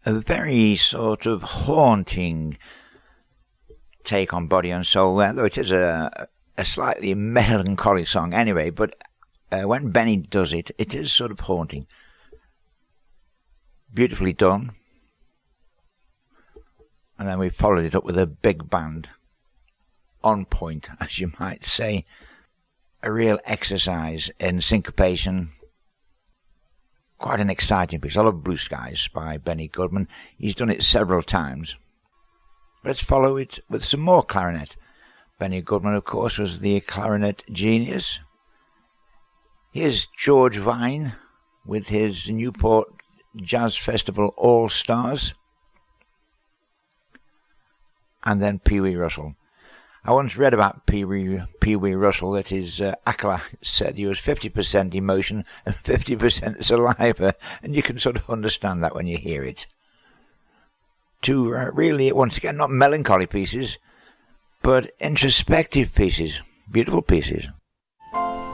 a very sort of haunting take on Body and Soul, though it is a slightly melancholy song anyway, but when Benny does it, it is sort of haunting. Beautifully done. And then we followed it up with a big band. On point, as you might say. A real exercise in syncopation. Quite an exciting piece. I love Blue Skies by Benny Goodman. He's done it several times. Let's follow it with some more clarinet. Benny Goodman, of course, was the clarinet genius. Here's George Vine with his Newport Jazz Festival All-Stars. And then Pee Wee Russell. I once read about Pee Wee Russell that his acolyte said he was 50% emotion and 50% saliva, and you can sort of understand that when you hear it. Two really, once again, not melancholy pieces, but introspective pieces, beautiful pieces.